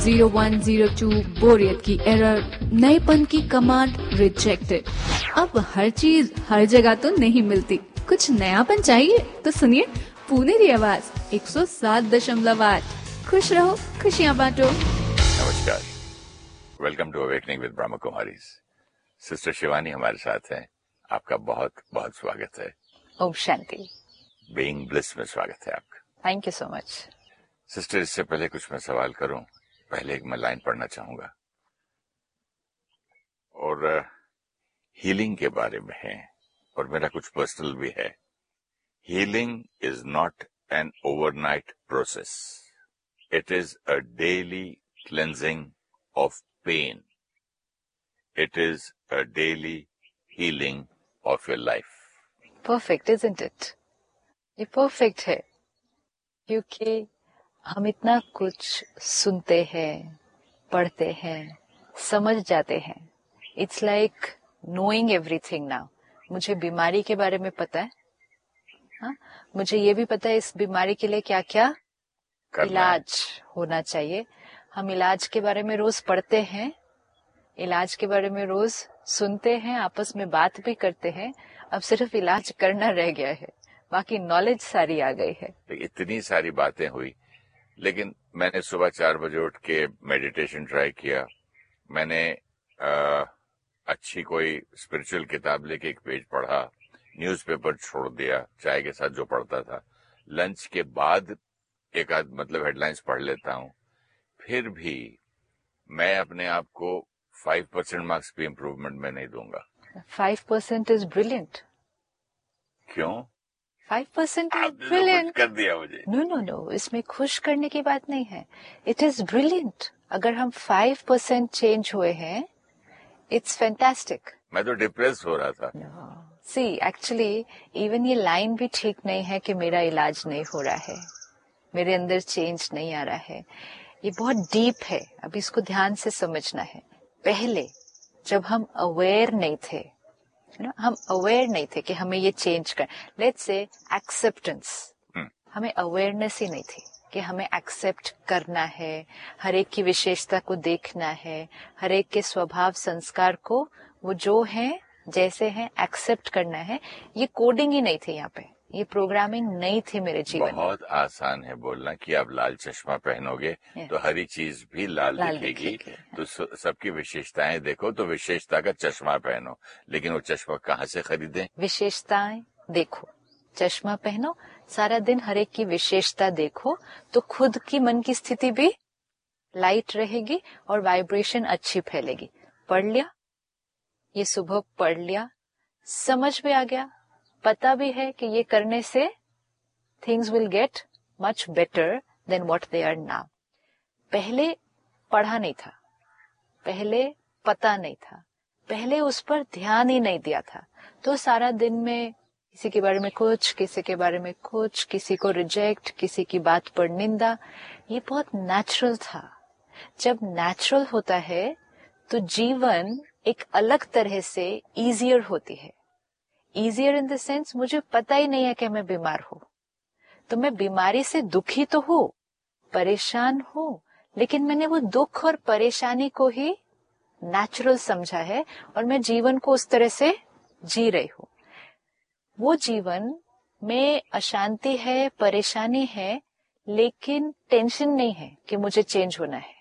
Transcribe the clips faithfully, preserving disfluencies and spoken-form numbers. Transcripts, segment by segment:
Zero one zero two बोरियत की error, नएपन की कमांड रिजेक्टेड। अब हर चीज हर जगह तो नहीं मिलती, कुछ नयापन चाहिए तो सुनिए पुनेरी आवाज एक सौ सात दशमलव आठ। खुश रहो, खुशियाँ बांटो। नमस्कार, welcome to awakening with Brahma Kumaris. Sister Shivani हमारे साथ हैं। आपका बहुत बहुत स्वागत है। ओम शांति। बीइंग ब्लिस में स्वागत है आपका। Thank you so much. Sister, इससे पहले कुछ मैं सवाल करूं, पहले एक मैं लाइन पढ़ना चाहूंगा और हीलिंग के बारे में है और मेरा कुछ पर्सनल भी है। Healing is not an overnight process, it is a daily cleansing of pen, it is a daily healing of your life. Perfect, isn't it? ये परफेक्ट है क्योंकि हम इतना कुछ सुनते हैं, पढ़ते हैं, समझ जाते हैं। It's like knowing everything now. मुझे बीमारी के बारे में पता है, हाँ? मुझे ये भी पता है इस बीमारी के लिए क्या क्या इलाज होना चाहिए। हम इलाज के बारे में रोज पढ़ते हैं, इलाज के बारे में रोज सुनते हैं, आपस में बात भी करते हैं। अब सिर्फ इलाज करना रह गया है, बाकी नॉलेज सारी आ गई है। इतनी सारी बातें हुई, लेकिन मैंने सुबह चार बजे उठ के मेडिटेशन ट्राई किया। मैंने आ, अच्छी कोई स्पिरिचुअल किताब लेके एक पेज पढ़ा, न्यूज़पेपर छोड़ दिया, चाय के साथ जो पढ़ता था। लंच के बाद एक आध मतलब हेडलाइंस पढ़ लेता हूँ। फिर भी मैं अपने आप को फाइव परसेंट मार्क्स भी इम्प्रूवमेंट में नहीं दूंगा। Five percent is brilliant. क्यों? फाइव परसेंट इज आपने तो ब्रिलियंट कुछ कर दिया मुझे। नो नो नो, इसमें खुश करने की बात नहीं है। It is brilliant. अगर हम फाइव परसेंट चेंज हुए हैं, इट्स फैंटास्टिक। मैं तो डिप्रेस हो रहा था। सी एक्चुअली इवन ये लाइन भी ठीक नहीं है कि मेरा इलाज नहीं हो रहा है, मेरे अंदर चेंज नहीं आ रहा है। ये बहुत डीप है, अब इसको ध्यान से समझना है। पहले जब हम अवेयर नहीं थे, you know, हम अवेयर नहीं थे कि हमें ये चेंज कर, लेट्स से एक्सेप्टेंस, हमें अवेयरनेस ही नहीं थी कि हमें एक्सेप्ट करना है, हर एक की विशेषता को देखना है, हर एक के स्वभाव संस्कार को वो जो है जैसे हैं एक्सेप्ट करना है। ये कोडिंग ही नहीं थी यहाँ पे, ये प्रोग्रामिंग नहीं थी मेरे जीवन में। बहुत आसान है बोलना कि आप लाल चश्मा पहनोगे तो हरी चीज भी लाल, लाल दिखेगी, तो सबकी विशेषताएं देखो तो विशेषता का चश्मा पहनो। लेकिन वो चश्मा कहाँ से खरीदें? विशेषताएं देखो, चश्मा पहनो, सारा दिन हर एक की विशेषता देखो, तो खुद की मन की स्थिति भी लाइट रहेगी और वाइब्रेशन अच्छी फैलेगी। पढ़ लिया, ये सुबह पढ़ लिया, समझ भी आ गया, पता भी है कि ये करने से things will get much better than what they are now. पहले पढ़ा नहीं था, पहले पता नहीं था, पहले उस पर ध्यान ही नहीं दिया था, तो सारा दिन में किसी के बारे में कुछ, किसी के बारे में कुछ, किसी को रिजेक्ट, किसी की बात पर निंदा। ये बहुत नेचुरल था। जब नेचुरल होता है तो जीवन एक अलग तरह से इजियर होती है। इजियर इन द सेंस, मुझे पता ही नहीं है कि मैं बीमार हूं, तो मैं बीमारी से दुखी तो हूं, परेशान हूं, लेकिन मैंने वो दुख और परेशानी को ही नेचुरल समझा है और मैं जीवन को उस तरह से जी रही हूं। वो जीवन में अशांति है, परेशानी है, लेकिन टेंशन नहीं है कि मुझे चेंज होना है,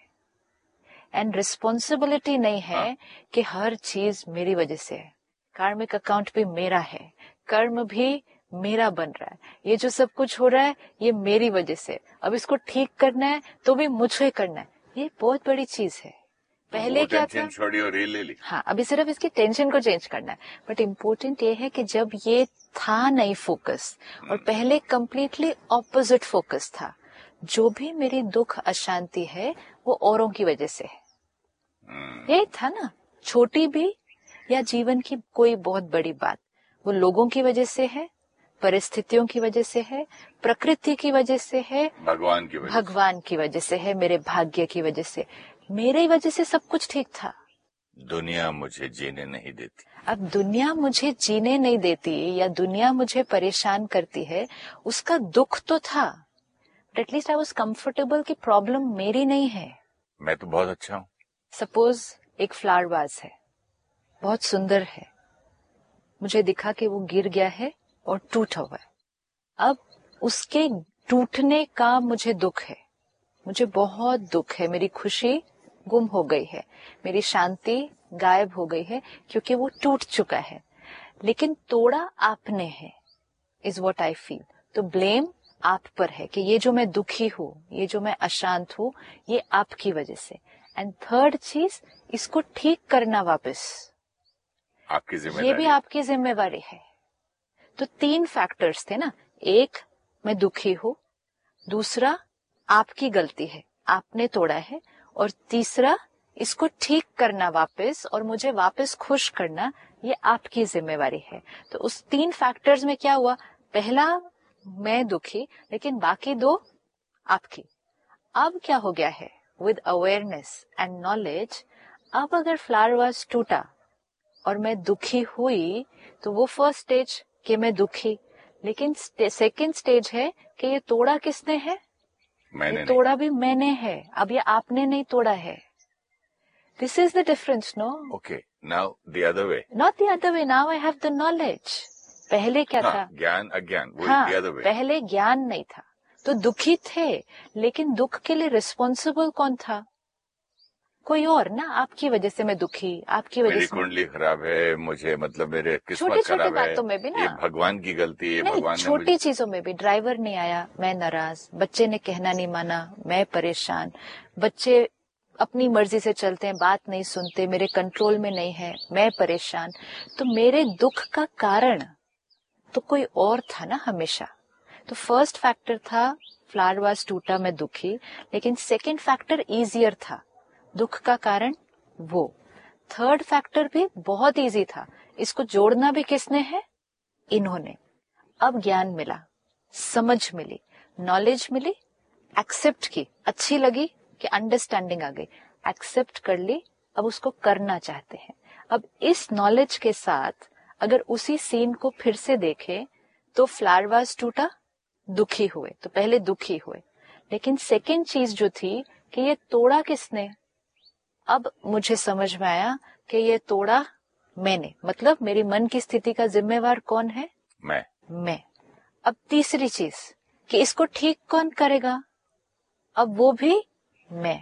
एंड रिस्पॉन्सिबिलिटी नहीं है कि हर चीज मेरी वजह से है। कार्मिक अकाउंट भी मेरा है, कर्म भी मेरा बन रहा है, ये जो सब कुछ हो रहा है ये मेरी वजह से, अब इसको ठीक करना है तो भी मुझे करना है। ये बहुत बड़ी चीज है। पहले क्या था, छोड़ी और ये ले ली। हाँ, अभी सिर्फ इसकी टेंशन को चेंज करना है। बट इम्पोर्टेंट ये है कि जब ये था नहीं फोकस, और पहले कंप्लीटली ऑपोजिट फोकस था, जो भी मेरी दुख अशांति है वो औरों की वजह से है। यही था ना, छोटी भी या जीवन की कोई बहुत बड़ी बात, वो लोगों की वजह से है, परिस्थितियों की वजह से है, प्रकृति की वजह से है, भगवान की वजह भगवान की वजह से है, मेरे भाग्य की वजह से, मेरे वजह से सब कुछ ठीक था। दुनिया मुझे जीने नहीं देती। अब दुनिया मुझे जीने नहीं देती या दुनिया मुझे परेशान करती है, उसका दुख तो था, but at least I was comfortable कि प्रॉब्लम मेरी नहीं है। मैं तो बहुत अच्छा हूँ। सपोज एक फ्लावर वाज है, बहुत सुंदर है, मुझे दिखा कि वो गिर गया है और टूटा हुआ है। अब उसके टूटने का मुझे दुख है, मुझे बहुत दुख है, मेरी खुशी गुम हो गई है, मेरी शांति गायब हो गई है क्योंकि वो टूट चुका है। लेकिन तोड़ा आपने है, इज व्हाट आई फील। तो ब्लेम आप पर है कि ये जो मैं दुखी हूँ, ये जो मैं अशांत हूँ, ये आपकी वजह से। एंड थर्ड चीज, इसको ठीक करना वापस आपकी जिम्मेदारी, ये भी आपकी जिम्मेवारी है। तो तीन फैक्टर्स थे ना, एक मैं दुखी हूँ, दूसरा आपकी गलती है, आपने तोड़ा है, और तीसरा इसको ठीक करना वापस और मुझे वापस खुश करना, ये आपकी जिम्मेवारी है। तो उस तीन फैक्टर्स में क्या हुआ, पहला मैं दुखी, लेकिन बाकी दो आपकी। अब क्या हो गया है, विद अवेयरनेस एंड नॉलेज, अब अगर फ्लावर वाज टूटा और मैं दुखी हुई तो वो फर्स्ट स्टेज कि मैं दुखी, लेकिन सेकंड स्टेज है कि ये तोड़ा किसने है, मैंने ये तोड़ा भी मैंने है, अब ये आपने नहीं तोड़ा है। This is the difference, no? Okay, now the other way, not the other way, now I have the knowledge. पहले क्या हाँ, था, ज्ञान अज्ञान, वो हाँ, the other way. पहले ज्ञान नहीं था तो दुखी थे, लेकिन दुख के लिए रिस्पॉन्सिबल कौन था, कोई और ना। आपकी वजह से मैं दुखी, आपकी वजह मेरी से कुंडली खराब है, मुझे मतलब मेरे छोटी किस्मत छोटी खराब है, बातों में भी ना, ये भगवान की गलती है, नहीं, भगवान ने छोटी मुझे... चीजों में भी, ड्राइवर नहीं आया मैं नाराज, बच्चे ने कहना नहीं माना मैं परेशान, बच्चे अपनी मर्जी से चलते हैं, बात नहीं सुनते, मेरे कंट्रोल में नहीं है, मैं परेशान। तो मेरे दुख का कारण तो कोई और था ना हमेशा। तो फर्स्ट फैक्टर था फ्लावर वाज टूटा, मैं दुखी, लेकिन सेकंड फैक्टर इजियर था, दुख का कारण वो। थर्ड फैक्टर भी बहुत इजी था, इसको जोड़ना भी किसने है, इन्होंने। अब ज्ञान मिला, समझ मिली, नॉलेज मिली, एक्सेप्ट की, अच्छी लगी कि अंडरस्टैंडिंग आ गई, एक्सेप्ट कर ली, अब उसको करना चाहते हैं। अब इस नॉलेज के साथ अगर उसी सीन को फिर से देखें तो फ्लावर वाज टूटा, दुखी हुए, तो पहले दुखी हुए, लेकिन सेकेंड चीज जो थी कि ये तोड़ा किसने, अब मुझे समझ में आया कि ये तोड़ा मैंने, मतलब मेरी मन की स्थिति का जिम्मेवार कौन है, मैं मैं। अब तीसरी चीज कि इसको ठीक कौन करेगा, अब वो भी मैं।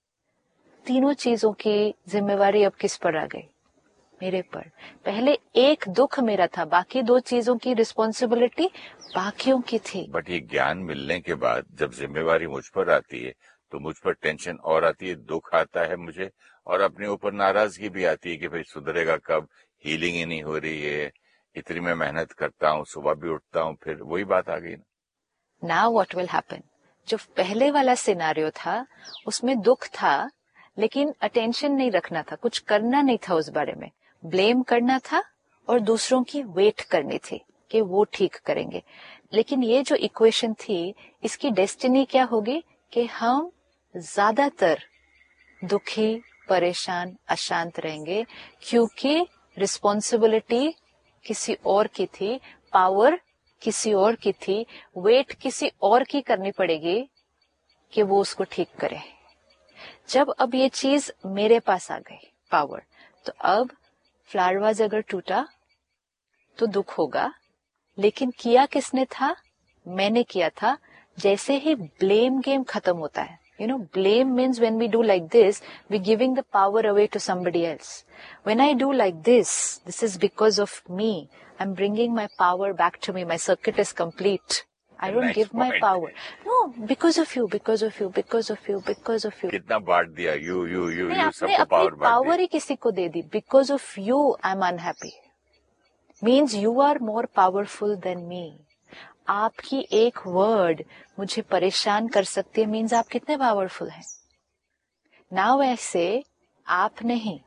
तीनों चीजों की जिम्मेवारी अब किस पर आ गई, मेरे पर। पहले एक दुख मेरा था, बाकी दो चीजों की रिस्पॉन्सिबिलिटी बाकियों की थी। बट ये ज्ञान मिलने के बाद जब जिम्मेवारी मुझ पर आती है तो मुझ पर टेंशन और आती है, दुख आता है मुझे, और अपने ऊपर नाराजगी भी आती है कि भाई सुधरेगा कब, हीलिंग ही नहीं हो रही है, इतनी मैं मेहनत करता हूँ, सुबह भी उठता हूँ, फिर वही बात आ गई ना। नाउ व्हाट विल हैपन, जो पहले वाला सिनारियो था उसमें दुख था, लेकिन अटेंशन नहीं रखना था, कुछ करना नहीं था उस बारे में, ब्लेम करना था और दूसरों की वेट करनी थी कि वो ठीक करेंगे। लेकिन ये जो इक्वेशन थी, इसकी डेस्टिनी क्या होगी कि हम ज्यादातर दुखी, परेशान, अशांत रहेंगे, क्योंकि रिस्पॉन्सिबिलिटी किसी और की थी, पावर किसी और की थी, वेट किसी और की करनी पड़ेगी कि वो उसको ठीक करे। जब अब ये चीज मेरे पास आ गई, पावर, तो अब फ्लावर वाज अगर टूटा तो दुख होगा, लेकिन किया किसने था, मैंने किया था। जैसे ही ब्लेम गेम खत्म होता है, you know, blame means when we do like this, we're giving the power away to somebody else. When I do like this, this is because of me, I'm bringing my power back to me, my circuit is complete. I don't Nice give my point. power. No, because of you, because of you, because of you, because of you. कितना बांट दिया, you you you नहीं, you आपने सबको अपनी power बांट power दी। ही किसी को दे दी। Because of you, I'm unhappy. Means you are more powerful than me. आपकी एक वर्ड मुझे परेशान कर सकती है, मीन्स आप कितने पावरफुल हैं। नाउ ऐसे आप नहीं,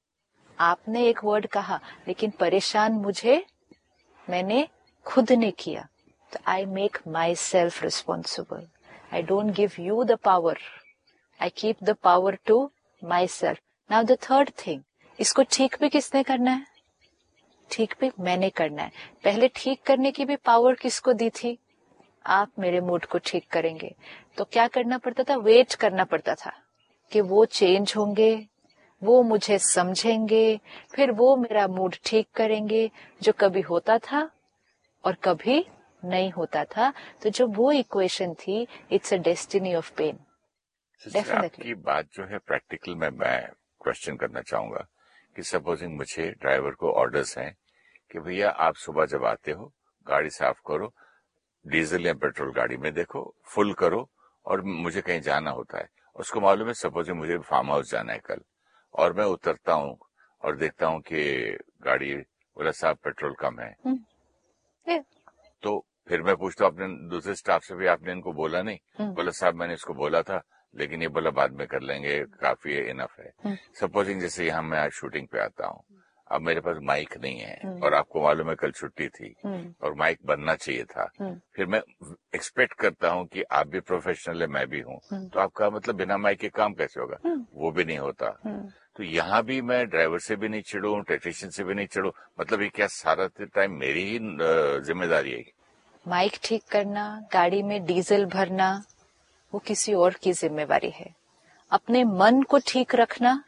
आपने एक वर्ड कहा, लेकिन परेशान मुझे मैंने खुद ने किया, तो I make my self responsible. I don't give you the power, I keep the power to my self. Now the third thing, इसको ठीक भी किसने करना है, ठीक भी मैंने करना है। पहले ठीक करने की भी पावर किसको दी थी, आप मेरे मूड को ठीक करेंगे, तो क्या करना पड़ता था, वेट करना पड़ता था कि वो चेंज होंगे, वो मुझे समझेंगे, फिर वो मेरा मूड ठीक करेंगे, जो कभी होता था और कभी नहीं होता था। तो जो वो इक्वेशन थी, it's a destiny of pen. आपकी बात जो है प्रैक्टिकल में मैं क्वेश्चन करना चाहूंगा कि सपोजिंग मुझे ड्राइवर को ऑर्डर्स हैं कि भैया आप सुबह जब आते हो गाड़ी साफ करो, डीजल या पेट्रोल गाड़ी में देखो, फुल करो, और मुझे कहीं जाना होता है, उसको मालूम है सपोजिंग मुझे फार्म हाउस जाना है कल, और मैं उतरता हूँ और देखता हूँ कि गाड़ी बोला साहब पेट्रोल कम है, yeah. तो फिर मैं पूछता हूँ अपने दूसरे स्टाफ से भी आपने इनको बोला नहीं? बोला साहब मैंने इसको बोला था लेकिन ये बोला बाद में कर लेंगे, काफी है, इनफ है। सपोजिंग जैसे यहाँ मैं आज शूटिंग पे आता हूँ, अब मेरे पास माइक नहीं है और आपको मालूम है कल छुट्टी थी और माइक बनना चाहिए था, फिर मैं एक्सपेक्ट करता हूँ कि आप भी प्रोफेशनल है मैं भी हूँ, तो आपका मतलब बिना माइक के काम कैसे होगा? वो भी नहीं होता। तो यहाँ भी मैं ड्राइवर से भी नहीं चिड़ू, टेक्नीशियन से भी नहीं चिड़ू, मतलब ये क्या सारा टाइम मेरी ही जिम्मेदारी है? माइक ठीक करना, गाड़ी में डीजल भरना, वो किसी और की जिम्मेवारी है। अपने मन को ठीक रखना,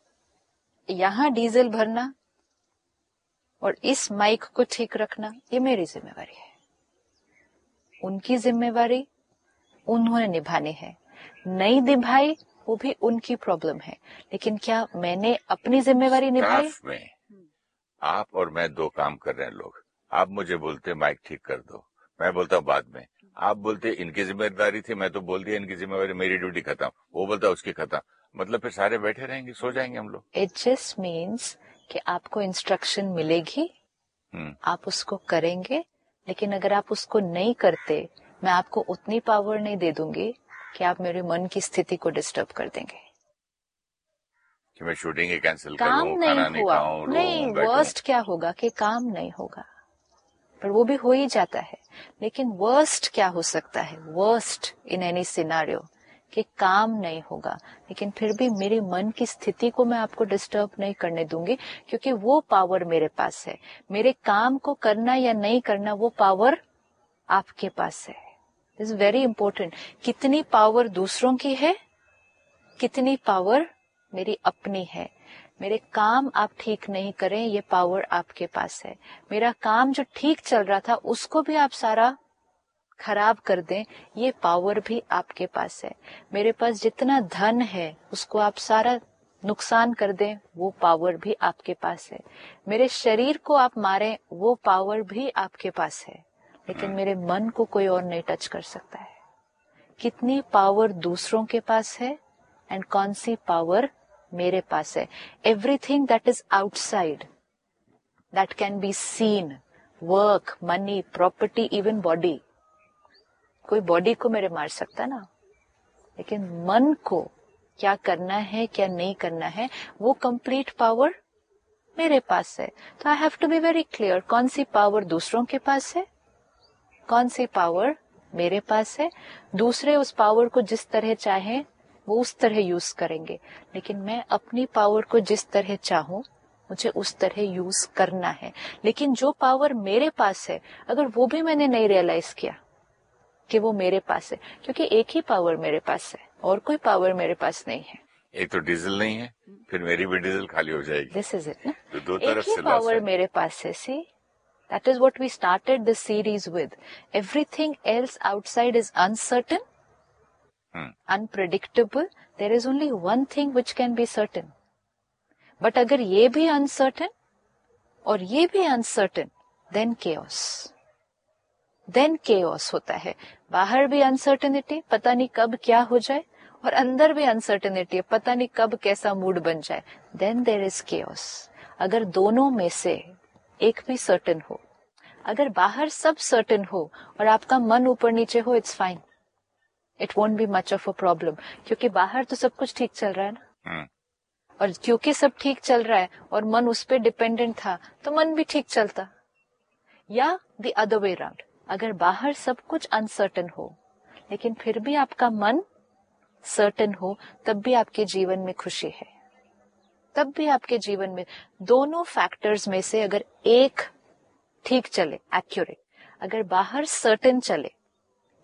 यहाँ डीजल भरना और इस माइक को ठीक रखना, ये मेरी जिम्मेवारी है। उनकी जिम्मेवारी उन्होंने निभानी है, नहीं निभाई वो भी उनकी प्रॉब्लम है, लेकिन क्या मैंने अपनी जिम्मेवारी निभाई? स्टाफ में आप और मैं दो काम कर रहे हैं लोग, आप मुझे बोलते माइक ठीक कर दो, मैं बोलता हूँ बाद में, आप बोलते इनकी जिम्मेदारी थी, मैं तो बोल दिया इनकी जिम्मेदारी, मेरी ड्यूटी खत्म, वो बोलता उसकी खत्म, मतलब फिर सारे बैठे रहेंगे, सो जाएंगे हम लोग। इट जस्ट मीन्स कि आपको इंस्ट्रक्शन मिलेगी, आप उसको करेंगे, लेकिन अगर आप उसको नहीं करते, मैं आपको उतनी पावर नहीं दे दूंगी कि आप मेरे मन की स्थिति को डिस्टर्ब कर देंगे कि मैं शूटिंग कैंसिल काम करूं, नहीं खाना नहीं हुआ, खाऊं, नहीं, वर्स्ट क्या होगा कि काम नहीं होगा, पर वो भी हो ही जाता है। लेकिन वर्स्ट क्या हो सकता है? वर्स्ट इन एनी सिनारियो कि काम नहीं होगा, लेकिन फिर भी मेरे मन की स्थिति को मैं आपको डिस्टर्ब नहीं करने दूंगी, क्योंकि वो पावर मेरे पास है। मेरे काम को करना या नहीं करना, वो पावर आपके पास है। This is very important. कितनी पावर दूसरों की है, कितनी पावर मेरी अपनी है। मेरे काम आप ठीक नहीं करें, ये पावर आपके पास है। मेरा काम जो ठीक चल रहा था उसको भी आप सारा खराब कर दें, ये पावर भी आपके पास है। मेरे पास जितना धन है उसको आप सारा नुकसान कर दें, वो पावर भी आपके पास है। मेरे शरीर को आप मारें, वो पावर भी आपके पास है, लेकिन मेरे मन को कोई और नहीं टच कर सकता है। कितनी पावर दूसरों के पास है एंड कौन सी पावर मेरे पास है। Everything that is outside, that can be seen, work, money, property, even body, कोई बॉडी को मेरे मार सकता ना, लेकिन मन को क्या करना है क्या नहीं करना है, वो कंप्लीट पावर मेरे पास है। तो I have to be very clear, कौन सी पावर दूसरों के पास है, कौन सी पावर मेरे पास है। दूसरे उस पावर को जिस तरह चाहें वो उस तरह यूज करेंगे, लेकिन मैं अपनी पावर को जिस तरह चाहूं मुझे उस तरह यूज करना है। लेकिन जो पावर मेरे पास है, अगर वो भी मैंने नहीं रियलाइज किया कि वो मेरे पास है, क्योंकि एक ही पावर मेरे पास है और कोई पावर मेरे पास नहीं है। एक तो डीजल नहीं है, फिर मेरी भी डीजल खाली हो जाएगी। दिस इज इट ना, तो दो एक तरफ ही से पावर मेरे पास है। सी, that is what we started this series with. Everything else outside is uncertain, unpredictable. There is only one thing which can be certain. But अगर ये भी अनसर्टेन और ये भी uncertain, then chaos, then chaos होता है। बाहर भी अनसर्टेनिटी, पता नहीं कब क्या हो जाए, और अंदर भी अनसर्टेनिटी है, पता नहीं कब कैसा मूड बन जाए, देन देयर इज केओस। अगर दोनों में से एक भी सर्टेन हो, अगर बाहर सब सर्टेन हो और आपका मन ऊपर नीचे हो, it's fine, it won't be much of a problem, क्योंकि बाहर तो सब कुछ ठीक चल रहा है ना। और क्योंकि सब ठीक चल रहा है और मन उस पर डिपेंडेंट था, तो मन भी ठीक चलता। या द अदर वे राउंड, अगर बाहर सब कुछ अनसर्टेन हो लेकिन फिर भी आपका मन सर्टेन हो, तब भी आपके जीवन में खुशी है, तब भी आपके जीवन में दोनों फैक्टर्स में से अगर एक ठीक चले, एक्यूरेट, अगर बाहर सर्टेन चले,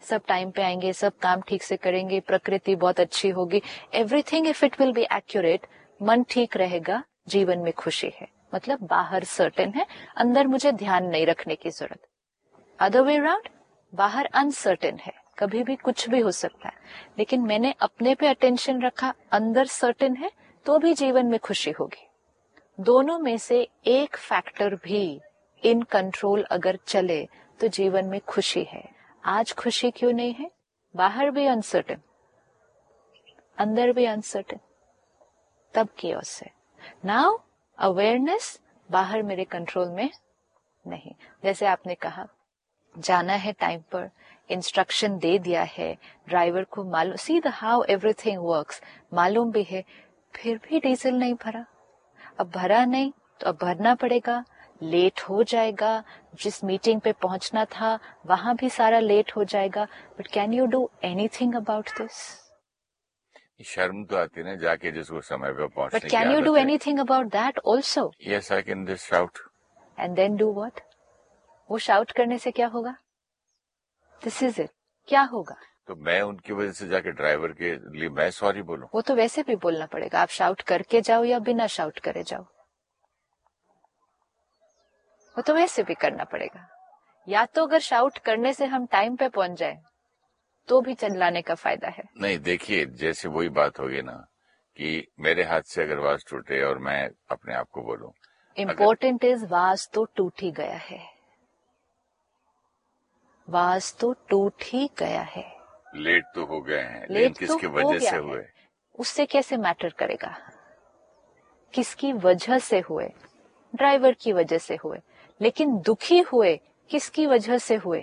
सब टाइम पे आएंगे, सब काम ठीक से करेंगे, प्रकृति बहुत अच्छी होगी, everything if it will be accurate, मन ठीक रहेगा, जीवन में खुशी है। मतलब बाहर सर्टेन है, अंदर मुझे ध्यान नहीं रखने की जरूरत। अदर वे अराउंड, बाहर अनसर्टेन है, कभी भी कुछ भी हो सकता है, लेकिन मैंने अपने पे अटेंशन रखा, अंदर सर्टेन है, तो भी जीवन में खुशी होगी। दोनों में से एक फैक्टर भी इन कंट्रोल अगर चले तो जीवन में खुशी है। आज खुशी क्यों नहीं है? बाहर भी अनसर्टेन, अंदर भी अनसर्टेन, तब केओस है। नाउ अवेयरनेस, बाहर मेरे कंट्रोल में नहीं। जैसे आपने कहा जाना है टाइम पर, इंस्ट्रक्शन दे दिया है, ड्राइवर को मालूम, see the how everything works, मालूम भी है, फिर भी डीजल नहीं भरा। अब भरा नहीं तो अब भरना पड़ेगा, लेट हो जाएगा, जिस मीटिंग पे पहुंचना था वहां भी सारा लेट हो जाएगा। But can you do anything about this? शर्म तो आती है ना, जाके जिसको समय पे पहुंचने की बट कैन यू डू आदत है। Anything about that also? Yes, I can just shout. And then do what? वो शाउट करने से क्या होगा? दिस इज इट, क्या होगा? तो मैं उनकी वजह से जाके ड्राइवर के लिए मैं सॉरी बोलूं? वो तो वैसे भी बोलना पड़ेगा, आप शाउट करके जाओ या बिना शाउट करे जाओ, वो तो वैसे भी करना पड़ेगा। या तो अगर शाउट करने से हम टाइम पे पहुंच जाए तो भी चलाने का फायदा है। नहीं, देखिए, जैसे वही बात होगी ना कि मेरे हाथ से अगर वाज टूटे और मैं अपने आप को बोलूं, इम्पोर्टेंट इज वाज तो टूट ही गया है, वाज तो टूट ही गया है। लेट तो हो गए हैं, लेकिन लेट किसकी तो हो वजह गया से है, हुए? उससे कैसे मैटर करेगा किसकी वजह से हुए? ड्राइवर की वजह से हुए, लेकिन दुखी हुए किसकी वजह से हुए?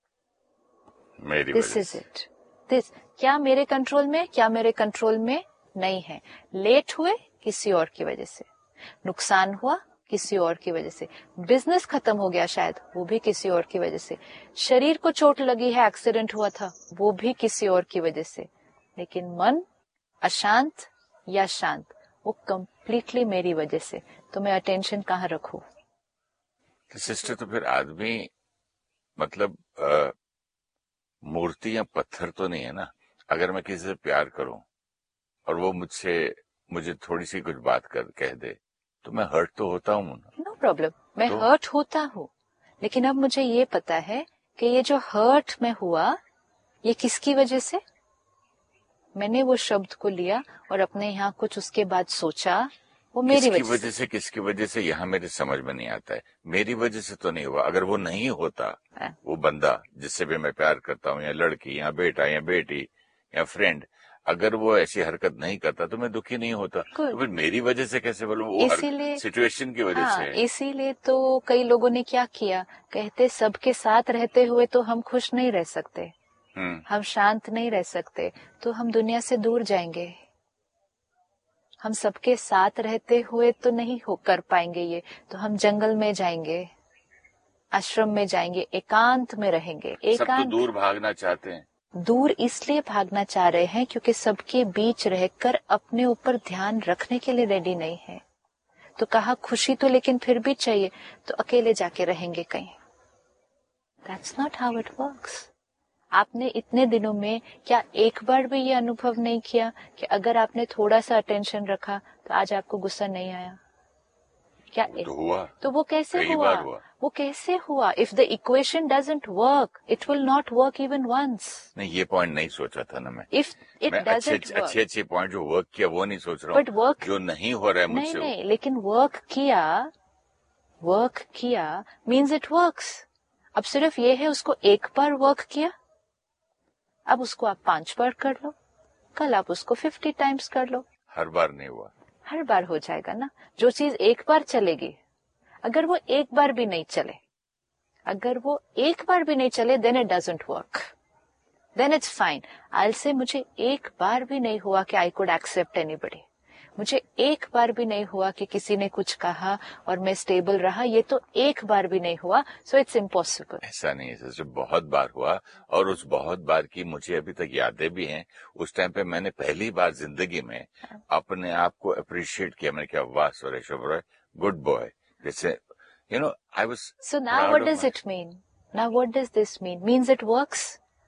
मेरी दिस वजह इज से। इट, दिस क्या मेरे कंट्रोल में, क्या मेरे कंट्रोल में नहीं है। लेट हुए किसी और की वजह से, नुकसान हुआ किसी और की वजह से, बिजनेस खत्म हो गया शायद, वो भी किसी और की वजह से, शरीर को चोट लगी है, एक्सीडेंट हुआ था, वो भी किसी और की वजह से, लेकिन मन अशांत या शांत, वो कंप्लीटली मेरी वजह से। तो मैं अटेंशन कहाँ रखूं? तो सिस्टर, तो फिर आदमी मतलब आ, मूर्ति या पत्थर तो नहीं है ना। अगर मैं किसी से प्यार करूं और वो मुझसे मुझे थोड़ी सी कुछ बात कर कह दे तो मैं हर्ट तो होता हूं ना। नो प्रॉब्लम, मैं तो? हर्ट होता हूँ, लेकिन अब मुझे ये पता है कि ये जो हर्ट में हुआ ये किसकी वजह से? मैंने वो शब्द को लिया और अपने यहाँ कुछ उसके बाद सोचा, वो मेरी किसकी वजह, वजह से किसकी वजह से यहाँ मेरे समझ में नहीं आता है। मेरी वजह से तो नहीं हुआ। अगर वो नहीं होता, हाँ। वो बंदा जिससे भी मैं प्यार करता हूँ, या लड़की या बेटा या बेटी या फ्रेंड, अगर वो ऐसी हरकत नहीं करता तो मैं दुखी नहीं होता। Good. तो फिर मेरी वजह से कैसे बोलूं? वो इसीलिए सिचुएशन की वजह हाँ, से है। इसीलिए तो कई लोगों ने क्या किया, कहते सबके साथ रहते हुए तो हम खुश नहीं रह सकते, हम्म हम शांत नहीं रह सकते, तो हम दुनिया से दूर जाएंगे। हम सबके साथ रहते हुए तो नहीं हो कर पाएंगे ये, तो हम जंगल में जाएंगे, आश्रम में जाएंगे, एकांत में रहेंगे। सब तो एकांत दूर भागना चाहते हैं। दूर इसलिए भागना चाह रहे हैं क्योंकि सबके बीच रहकर अपने ऊपर ध्यान रखने के लिए रेडी नहीं है। तो कहा खुशी तो लेकिन फिर भी चाहिए, तो अकेले जाके रहेंगे कहीं। That's not how it works. आपने इतने दिनों में क्या एक बार भी ये अनुभव नहीं किया कि अगर आपने थोड़ा सा अटेंशन रखा तो आज आपको गुस्सा नहीं आया? क्या तो हुआ, तो वो कैसे कई हुआ? बार हुआ। वो कैसे हुआ? If the equation doesn't work, it will not work even once. नहीं, ये पॉइंट नहीं सोचा था ना मैं। इफ इट मैं अच्छे डजंट वर्क, अच्छे अच्छे पॉइंट जो वर्क किया वो नहीं सोच रहा बट हूँ। वर्क जो नहीं हो रहा है नहीं मुझसे, नहीं, लेकिन वर्क किया, वर्क किया मीन्स इट वर्क्स। अब सिर्फ ये है उसको एक बार वर्क किया, अब उसको आप पांच बार कर लो, कल आप उसको फिफ्टी टाइम्स कर लो। हर बार नहीं हुआ, हर बार हो जाएगा ना। जो चीज एक बार चलेगी, अगर वो एक बार भी नहीं चले, अगर वो एक बार भी नहीं चले, then it doesn't work, then it's fine. आई से मुझे एक बार भी नहीं हुआ कि आई कुड एक्सेप्ट एनीबडी, मुझे एक बार भी नहीं हुआ कि किसी ने कुछ कहा और मैं स्टेबल रहा, ये तो एक बार भी नहीं हुआ, सो इट्स इम्पॉसिबल। ऐसा नहीं है सिस्टर, बहुत बार हुआ और उस बहुत बार की मुझे अभी तक यादें भी हैं। उस टाइम पे मैंने पहली बार जिंदगी में अपने आप को अप्रिशिएट किया। मैंने कहा वाह सुरेश ओबरॉय, गुड बॉय, जैसे you know I was. So now what does it mean? Now what does this mean? Means it works?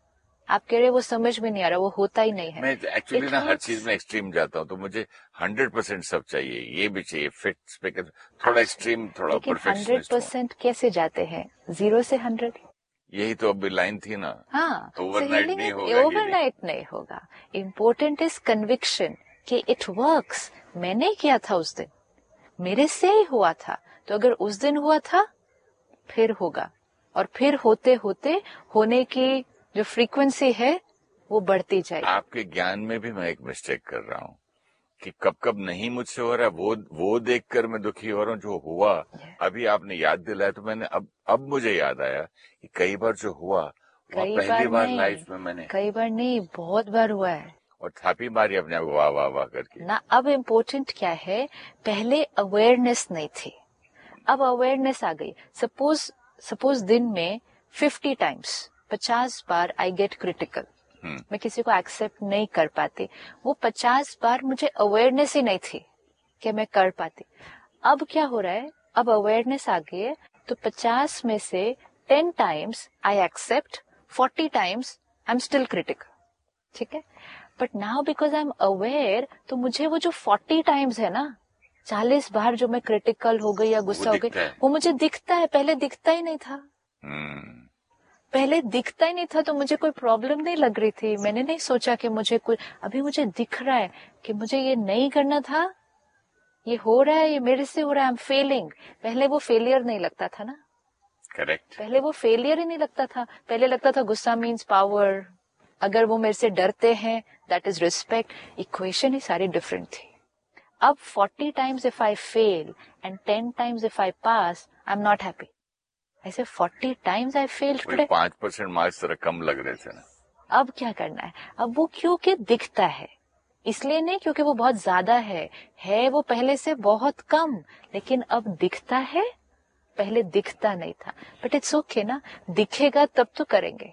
आप कह रहे वो समझ में नहीं आ रहा, वो होता ही नहीं है। मैं एक्चुअली It ना हर hurts. चीज में एक्सट्रीम जाता हूँ, तो मुझे हंड्रेड परसेंट सब चाहिए, ये भी चाहिए, फिट पे थोड़ा एक्सट्रीम, थोड़ा लेकिन हंड्रेड परफेक्शनिस्ट हूँ। परसेंट कैसे जाते हैं जीरो से हंड्रेड? यही तो अभी लाइन थी ना। हाँ, ओवरनाइट नहीं होगा, healing। ओवरनाइट नहीं होगा। इम्पोर्टेंट इज कन्विक्शन कि इट वर्क्स। मैंने किया था उस दिन, मेरे से ही हुआ था, तो अगर उस दिन हुआ था फिर होगा, और फिर होते होते होने की जो फ्रीक्वेंसी है वो बढ़ती जाएगी। आपके ज्ञान में भी मैं एक मिस्टेक कर रहा हूँ कि कब कब नहीं मुझसे हो रहा है, वो वो देखकर मैं दुखी हो रहा हूँ। जो हुआ अभी आपने याद दिलाया, तो मैंने अब अब मुझे याद आया कि कई बार जो हुआ वो कई पहली बार बार नहीं, लाइफ में मैंने कई बार नहीं, बहुत बार हुआ है और थापी मारी अपने आप को वाह वाह वाह करके ना। अब इम्पोर्टेंट क्या है, पहले अवेयरनेस नहीं थी, अब अवेयरनेस आ गई। सपोज सपोज दिन में फिफ्टी टाइम्स, पचास बार आई गेट क्रिटिकल, मैं किसी को एक्सेप्ट नहीं कर पाती। वो पचास बार मुझे अवेयरनेस ही नहीं थी कि मैं कर पाती। अब क्या हो रहा है, अब अवेयरनेस आ गई है, तो पचास में से ten times I accept, forty times I am still critical, ठीक है। But now because I am aware, तो मुझे वो जो फोर्टी टाइम्स है ना, चालीस बार जो मैं क्रिटिकल हो गई या गुस्सा हो गई, वो मुझे दिखता है। पहले दिखता ही नहीं था, पहले दिखता ही नहीं था, तो मुझे कोई प्रॉब्लम नहीं लग रही थी। मैंने नहीं सोचा कि मुझे कोई, अभी मुझे दिख रहा है कि मुझे ये नहीं करना था, ये हो रहा है, ये मेरे से हो रहा है, आई एम फेलिंग। पहले वो फेलियर नहीं लगता था ना, करेक्ट, पहले वो फेलियर ही नहीं लगता था। पहले लगता था गुस्सा मीन्स पावर, अगर वो मेरे से डरते हैं दैट इज रिस्पेक्ट। इक्वेशन ही सारी डिफरेंट थी। अब forty times if I fail and ten times if I pass, I am not happy. ऐसे forty times I failed today, पांच परसेंट मार्क्स तरह कम लग रहे थे ना। अब क्या करना है, अब वो क्योंकि दिखता है, इसलिए नहीं क्योंकि वो बहुत ज्यादा है है वो पहले से बहुत कम, लेकिन अब दिखता है, पहले दिखता नहीं था। बट इट्स ओके ना, दिखेगा तब तो करेंगे।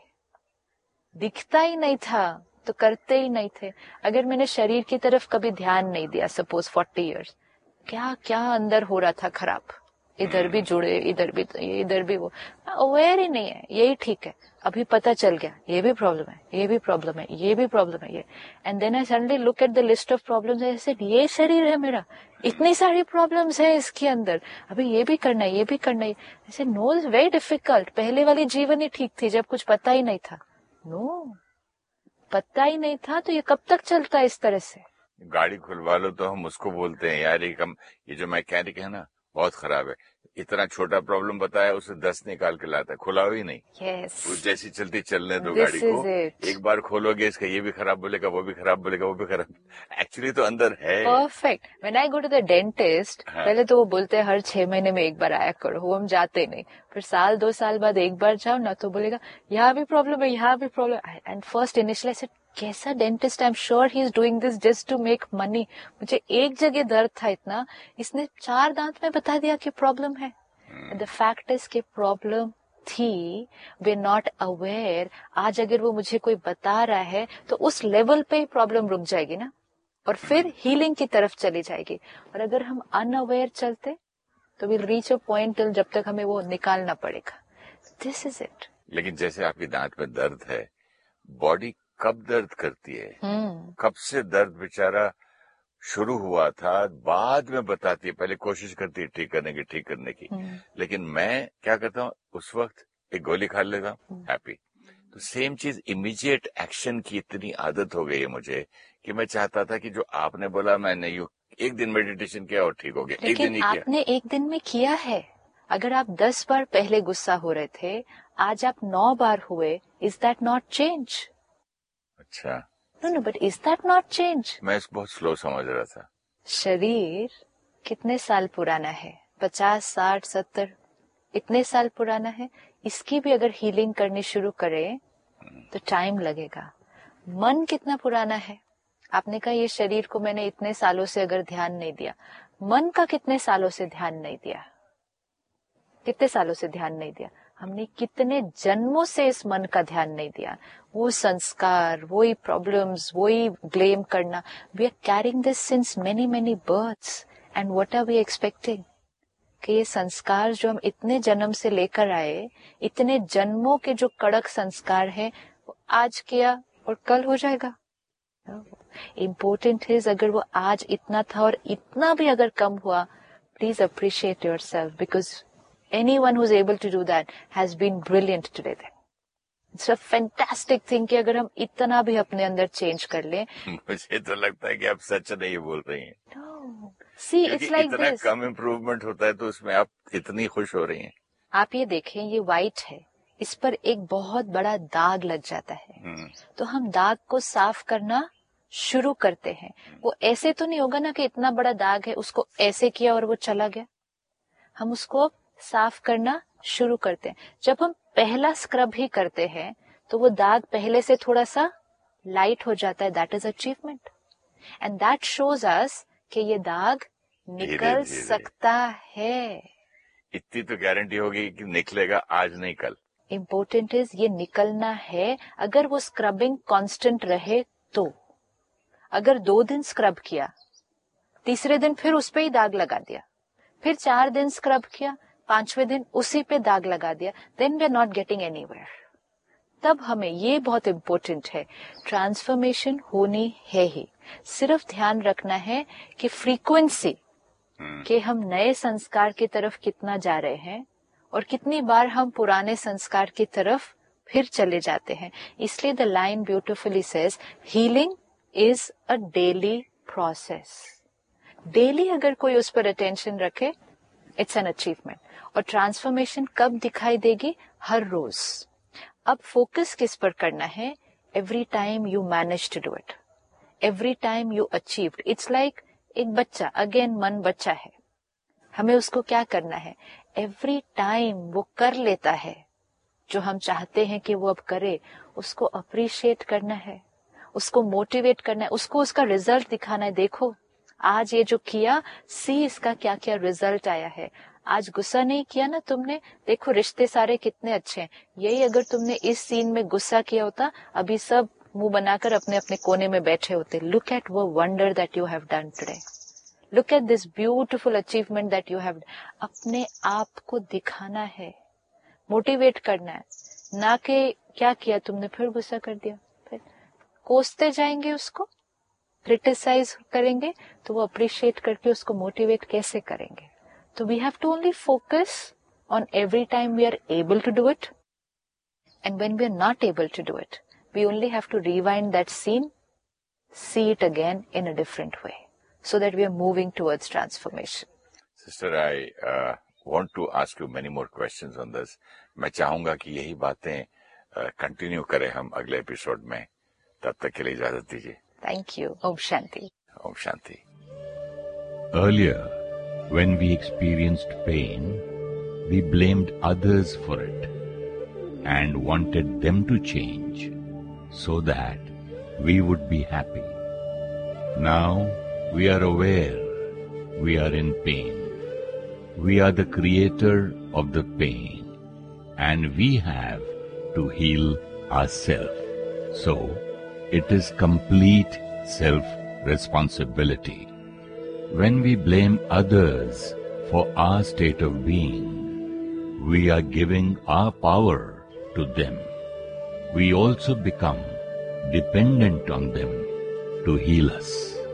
दिखता ही नहीं था तो करते ही नहीं थे। अगर मैंने शरीर की तरफ कभी ध्यान नहीं दिया, सपोज फोर्टी इयर्स, क्या क्या अंदर हो रहा था खराब, इधर भी जुड़े, इधर भी इधर भी वो, अवेयर ही नहीं है, यही ठीक है। अभी पता चल गया ये भी प्रॉब्लम है, ये भी प्रॉब्लम है, ये भी प्रॉब्लम है, ये। And then I suddenly look at the list of problems, I said ये शरीर है मेरा, इतनी सारी प्रॉब्लम्स है इसके अंदर, अभी ये भी करना है, ये भी करना है। ऐसे नो, इज वेरी डिफिकल्ट। पहले वाली जीवन ही ठीक थी जब कुछ पता ही नहीं था। नो, पता ही नहीं था तो ये कब तक चलता है इस तरह से। गाड़ी खुलवा लो तो हम उसको बोलते हैं यार ये कम, ये जो मैकेनिक है ना बहुत खराब है, इतना छोटा प्रॉब्लम बताया उसे दस निकाल के लाता है, खुलाओ ही नहीं। yes. वो जैसी चलती चलने दो This गाड़ी को, it. एक बार खोलोगे इसका ये भी खराब बोलेगा, वो भी खराब बोलेगा, वो भी खराब, एक्चुअली तो अंदर है perfect. When I go to the dentist, पहले तो वो बोलते हैं हर छह महीने में एक बार आया करो, वो हम जाते नहीं। फिर साल दो साल बाद एक बार जाओ ना, तो बोलेगा यहाँ भी प्रॉब्लम है, यहाँ भी problem. And first initially I said कैसा dentist, I am sure he is doing this just to make money. मुझे एक जगह दर्द था इतना, इसने चार दांत में बता दिया कि प्रॉब्लम है। द फैक्ट इज कि प्रॉब्लम थी, वे नॉट अवेयर। आज अगर वो मुझे कोई बता रहा है तो उस लेवल पे ही प्रॉब्लम रुक जाएगी ना, और फिर हीलिंग की तरफ चली जाएगी। और अगर हम अनअवेयर चलते तो विल रीच अ पॉइंट जब तक हमें वो निकालना पड़ेगा। This is it. लेकिन जैसे आपकी दांत में दर्द है, बॉडी कब दर्द करती है, hmm. कब से दर्द बेचारा शुरू हुआ था, बाद में बताती है, पहले कोशिश करती है ठीक करने की ठीक करने की hmm. लेकिन मैं क्या करता हूँ, उस वक्त एक गोली खा लेता हूँ, हैप्पी। तो सेम चीज इमीडिएट एक्शन की इतनी आदत हो गई है मुझे कि मैं चाहता था कि जो आपने बोला मैं नहीं, एक दिन मेडिटेशन किया और ठीक हो गया, एक दिन ही किया। आपने एक दिन में किया है। अगर आप दस बार पहले गुस्सा हो रहे थे, आज आप नौ बार हुए, इज दैट नॉट चेंज? अच्छा, no no, but is that not change? मैं इसको बहुत स्लो समझ रहा था। शरीर कितने साल पुराना है? पचास, साठ, सत्तर, इतने साल पुराना है। इसकी भी अगर हीलिंग करनी शुरू करें तो टाइम लगेगा। मन कितना पुराना है? आपने कहा ये शरीर को मैंने इतने सालों से अगर ध्यान नहीं दिया, मन का कितने सालों से ध्यान नहीं दिया? कितने सालों से ध्यान नहीं दिया? हमने कितने जन्मों से इस मन का ध्यान नहीं दिया। वो संस्कार, वही प्रॉब्लम्स, वही ब्लेम करना, we are carrying this since many many births, and what are we expecting कि ये संस्कार जो हम इतने जन्म से लेकर आए, इतने जन्मों के जो कड़क संस्कार हैं, वो आज किया और कल हो जाएगा। इम्पोर्टेंट है अगर वो आज इतना था और इतना भी अगर कम हुआ, please appreciate yourself because anyone who is able to do that has been brilliant today. It's a fantastic thing कि अगर हम इतना भी अपने अंदर चेंज कर लें। मुझे तो लगता है कि आप सच नहीं बोल रही हैं। no. See, it's like इतना this. कम इम्प्रूवमेंट होता है तो उसमें आप इतनी खुश हो रही हैं। आप ये देखें, ये व्हाइट है, इस पर एक बहुत बड़ा दाग लग जाता है, तो हम दाग को साफ करना शुरू करते हैं। वो ऐसे तो नहीं होगा ना कि इतना बड़ा दाग है, उसको ऐसे किया और वो चला गया। हम उसको साफ करना शुरू करते हैं। जब हम पहला स्क्रब ही करते हैं तो वो दाग पहले से थोड़ा सा लाइट हो जाता है। That is achievement and that shows us कि ये दाग निकल सकता है। इतनी तो गारंटी होगी कि निकलेगा, आज नहीं कल। इम्पोर्टेंट इज ये निकलना है। अगर वो स्क्रबिंग कांस्टेंट रहे तो, अगर दो दिन स्क्रब किया, तीसरे दिन फिर उस पे ही दाग लगा दिया, फिर चार दिन स्क्रब किया, पांचवें दिन उसी पे दाग लगा दिया, then we are not getting anywhere. तब हमें ये बहुत इम्पोर्टेंट है, ट्रांसफॉर्मेशन होनी है ही, सिर्फ ध्यान रखना है कि फ्रीक्वेंसी कि हम नए संस्कार की तरफ कितना जा रहे हैं और कितनी बार हम पुराने संस्कार की तरफ फिर चले जाते हैं। इसलिए the line beautifully says healing is a daily process. Daily अगर कोई उस पर अटेंशन रखे, इट्स एन अचीवमेंट। और ट्रांसफॉर्मेशन कब दिखाई देगी? हर रोज। अब फोकस किस पर करना है? Every time you manage to do it, every time you achieved. It's like एक बच्चा, अगेन मन बच्चा है, हमें उसको क्या करना है? एवरी टाइम वो कर लेता है जो हम चाहते हैं कि वो अब करे, उसको अप्रिशिएट करना है, उसको मोटिवेट करना है, उसको उसका रिजल्ट दिखाना है। देखो आज ये जो किया, सी इसका क्या क्या रिजल्ट आया है। आज गुस्सा नहीं किया ना तुमने, देखो रिश्ते सारे कितने अच्छे हैं। यही अगर तुमने इस सीन में गुस्सा किया होता, अभी सब मुंह बनाकर अपने अपने कोने में बैठे होते। लुक एट वो wonder that you have done today, look at this beautiful achievement that you have. अपने आप को दिखाना है, मोटिवेट करना है, ना कि क्या किया तुमने फिर गुस्सा कर दिया, फिर कोसते जाएंगे उसको, क्रिटिसाइज करेंगे, तो वो अप्रिशिएट करके उसको मोटिवेट कैसे करेंगे? तो we have to only focus on every time we are able to do it, and when we are not able to do it, we only have to rewind that scene, see it again in a different way, so that we are moving towards transformation. Sister, I uh, want to ask you many more questions on this. मैं चाहूंगा कि यही बातें continue uh, करें हम अगले episode में। तब तक के लिए इजाजत दीजिए। Thank you. Om Shanti. Om Shanti. Earlier, when we experienced pain, we blamed others for it and wanted them to change, so that we would be happy. Now we are aware we are in pain. We are the creator of the pain, and we have to heal ourselves. So it is complete self-responsibility. When we blame others for our state of being, we are giving our power to them. We also become dependent on them to heal us.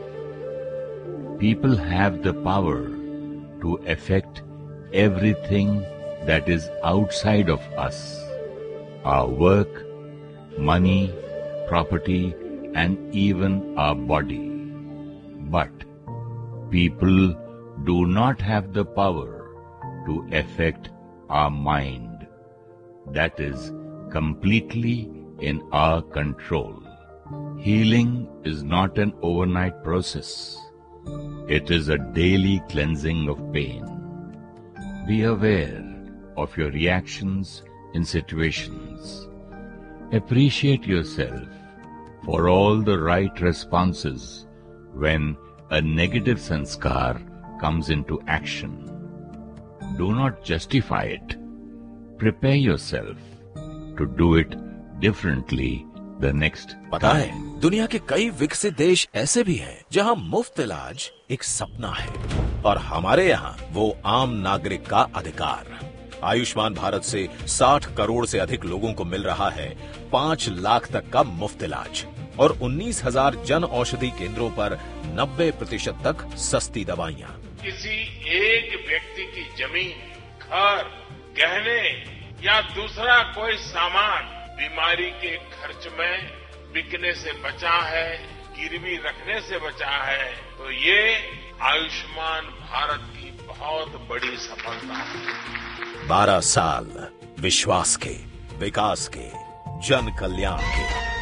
People have the power to affect everything that is outside of us. Our work, money, property, and even our body. But people do not have the power to affect our mind. That is completely in our control. Healing is not an overnight process. It is a daily cleansing of pain. Be aware of your reactions in situations. Appreciate yourself for all the right responses when a negative sanskar comes into action. Do not justify it. Prepare yourself to do it differently the next पता है, दुनिया के कई विकसित देश ऐसे भी हैं जहां मुफ्त इलाज एक सपना है, और हमारे यहाँ वो आम नागरिक का अधिकार। आयुष्मान भारत से साठ करोड़ से अधिक लोगों को मिल रहा है पांच लाख तक का मुफ्त इलाज और उन्नीस हजार जन औषधि केंद्रों पर नब्बे प्रतिशत तक सस्ती दवाइयां। किसी एक व्यक्ति की जमीन, घर, गहने या दूसरा कोई सामान बीमारी के खर्च में बिकने से बचा है, गिरवी रखने से बचा है, तो ये आयुष्मान भारत की बहुत बड़ी सफलता है। बारह साल विश्वास के, विकास के, जन कल्याण के।